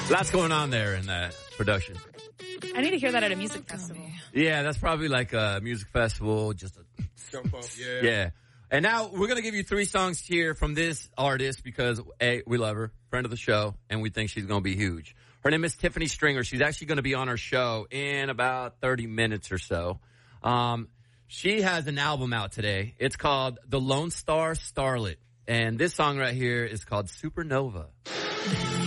Lots going on there in that production. I need to hear that at a music festival. Yeah, that's probably like a music festival. Just a jump up, yeah. Yeah. And now we're going to give you 3 songs here from this artist because, A, we love her, friend of the show, and we think she's going to be huge. Her name is Tiffany Stringer. She's actually going to be on our show in about 30 minutes or so. She has an album out today. It's called The Lone Star Starlet. And this song right here is called Supernova.